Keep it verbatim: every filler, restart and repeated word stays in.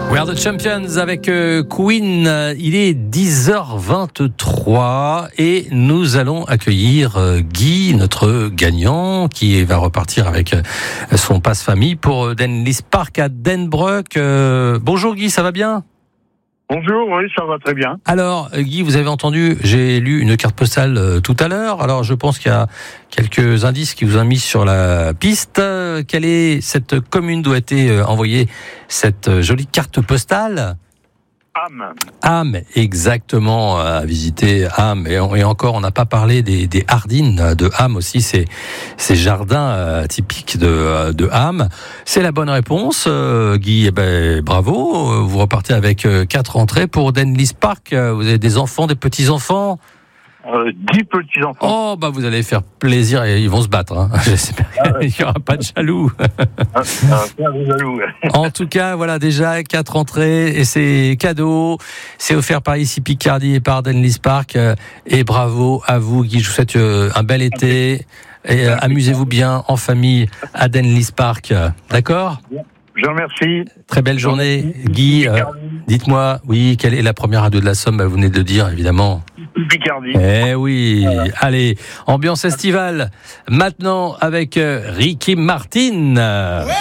We are the champions avec euh, Queen. Il est dix heures vingt-trois et nous allons accueillir euh, Guy, notre gagnant, qui va repartir avec euh, son passe-famille pour Denlis Park à Denbroek. Euh, bonjour Guy, ça va bien ? Bonjour, oui, ça va très bien. Alors, Guy, vous avez entendu, j'ai lu une carte postale euh, tout à l'heure. Alors, je pense qu'il y a quelques indices qui vous ont mis sur la piste. Euh, quelle est cette commune d'où a été euh, envoyée cette euh, jolie carte postale ? Ham. Ham, exactement, à visiter Ham. Et, on, et encore, on n'a pas parlé des, des Hardines de Ham aussi, ces, ces jardins euh, typiques de, de Ham. C'est la bonne réponse, euh, Guy. Eh ben, bravo, vous repartez avec euh, quatre entrées pour Denlis Park. Vous avez des enfants, des petits-enfants ? Euh, dix petits-enfants. Oh, bah vous allez faire plaisir et ils vont se battre. Hein. J'espère qu'il n'y aura pas de jaloux. Ah, ah, pas de jaloux. En tout cas, voilà, déjà quatre entrées et c'est cadeau. C'est offert par ici Picardie et par Denlis Park. Et bravo à vous, Guy. Je vous souhaite un bel été. Et amusez-vous bien en famille à Denlis Park. D'accord ? Je vous remercie. Très belle journée, Guy. Euh, dites-moi, oui, quelle est la première radio de la Somme ? Vous venez de le dire, évidemment. Picardie. Eh oui. Allez, ambiance estivale. Maintenant avec Ricky Martin.